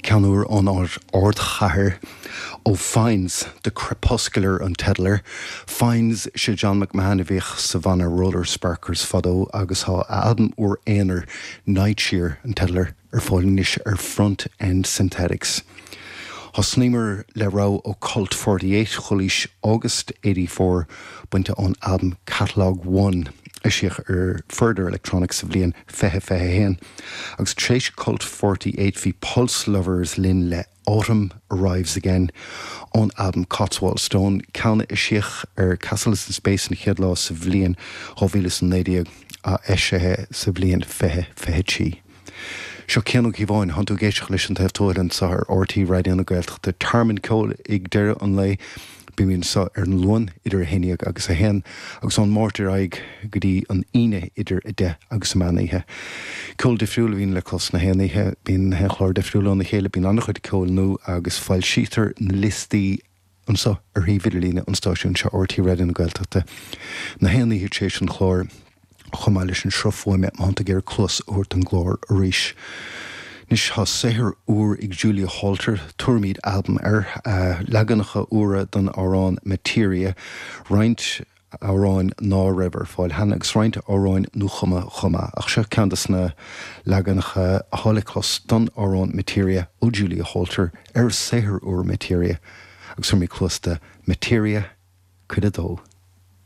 Ceanúr an ard chathair ó Fines, the crepuscular an Tedler. Fines sé John McMahon a bhíoch Savannah Roller Sparkers fadó agus há Adam úr éanair Nightshare an Tedler fáilníis front end synthetics. Hosnimer le rá ó Cult 48 cholis August 84 buinte an album Catalog 1 isich further electronics sa bblion fehe héin. Agus tréis Cult 48 hí Pulse Lovers lin le Autumn Arrives Again on album Cotswold Stone ceanna isich Castles in Space na Chiadlá sa bblion chohvílas an nédia a eisithe sa bblion fehe tí. Seo ceanú gíbháin hanú géisteach leis an taobhtóil sa RT Radio na Gaeltacht de Tarmin Cole ag deire an lei bíonn sa an luan idir a héineag agus a hen agus an mórtar aig go dtí an ine idir a de agus a manaithe. Cole de friúla bhín le cos na héanaithe bíon chlár de friúla na chéile bíon annach chuid cole nó agus fáil sítar na listí an sa híhidirlína an stáisiún se RT Radio na Gaeltacht na héanaithe tééis an chlár chomáilis an srofóime mánta géir clús úirt an glór a ríis. Nis has séhir úr ag Julia Holter, tuairmíd album leganacha úra don árán Materia, roint árán ná river, fáil hanagus roint árán nó chuma, ach se ceantas na leganacha hálaiclas don árán Materia ó Julia Holter séhir úr Materia, agus mí clús de Materia cuid a dó.